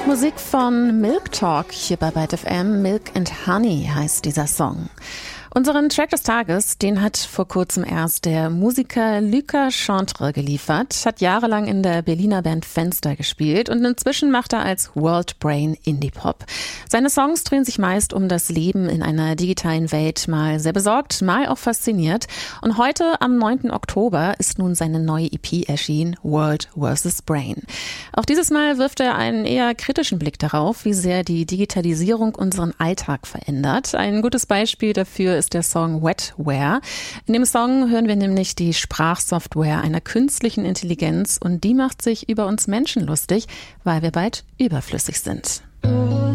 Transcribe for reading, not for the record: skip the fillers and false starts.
Musik von Milk Talk hier bei Byte FM. Milk and Honey heißt dieser Song. Unseren Track des Tages, den hat vor kurzem erst der Musiker Lucas Chantre geliefert, hat jahrelang in der Berliner Band Fenster gespielt und inzwischen macht er als World Brain Indie-Pop. Seine Songs drehen sich meist um das Leben in einer digitalen Welt, mal sehr besorgt, mal auch fasziniert. Und heute, am 9. Oktober, ist nun seine neue EP erschienen, World vs. Brain. Auch dieses Mal wirft er einen eher kritischen Blick darauf, wie sehr die Digitalisierung unseren Alltag verändert. Ein gutes Beispiel dafür ist der Song Wetware. In dem Song hören wir nämlich die Sprachsoftware einer künstlichen Intelligenz und die macht sich über uns Menschen lustig, weil wir bald überflüssig sind.